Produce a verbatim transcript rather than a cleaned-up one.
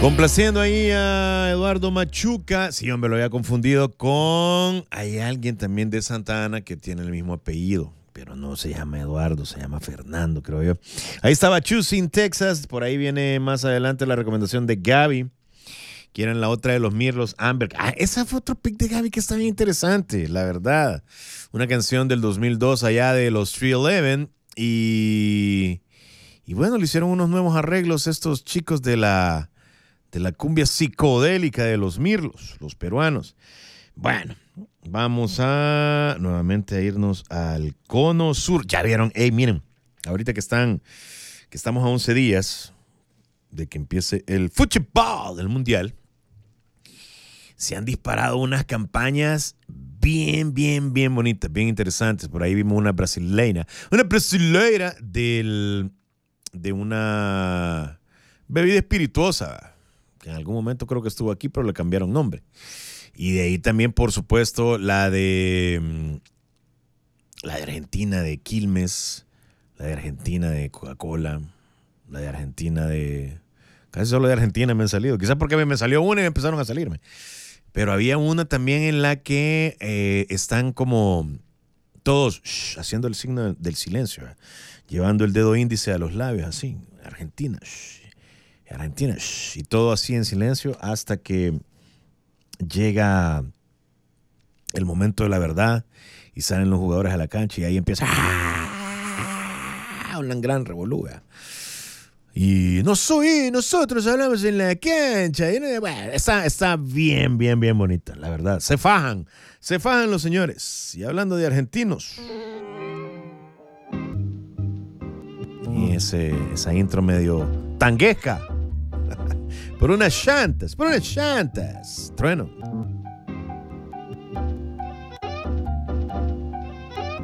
Complaciendo ahí a Eduardo Machuca. Sí, hombre, lo había confundido con... Hay alguien también de Santa Ana que tiene el mismo apellido, pero no se llama Eduardo, se llama Fernando, creo yo. Ahí estaba Choosing Texas. Por ahí viene más adelante la recomendación de Gaby. Quieren la otra de los Mirlos, Amber. Ah, esa fue otro pick de Gaby que está bien interesante, la verdad. Una canción del dos mil dos allá de los tres once. Y... Y bueno, le hicieron unos nuevos arreglos estos chicos de la... de la cumbia psicodélica de los Mirlos, los peruanos. Bueno, vamos a nuevamente a irnos al cono sur. Ya vieron, hey, miren, ahorita que están, que estamos a once días de que empiece el fútbol del mundial, se han disparado unas campañas bien, bien, bien bonitas, bien interesantes. Por ahí vimos una brasileira, una brasileira del, de una bebida espirituosa, que en algún momento creo que estuvo aquí, pero le cambiaron nombre. Y de ahí también, por supuesto, la de la de Argentina de Quilmes, la de Argentina de Coca-Cola, la de Argentina de... Casi solo de Argentina me han salido. Quizás porque me salió una y empezaron a salirme. Pero había una también en la que eh, están como todos shh, haciendo el signo del silencio, eh, llevando el dedo índice a los labios, así. Argentina, shh. Argentina, shh, y todo así en silencio hasta que llega el momento de la verdad y salen los jugadores a la cancha y ahí empieza ¡ah! Una gran revolúa. Y no soy, nosotros hablamos en la cancha. Y, bueno, está, está bien, bien, bien bonita, la verdad. Se fajan, se fajan los señores. Y hablando de argentinos. Y ese, esa intro medio tanguesca. Por unas llantas, por unas llantas. Trueno.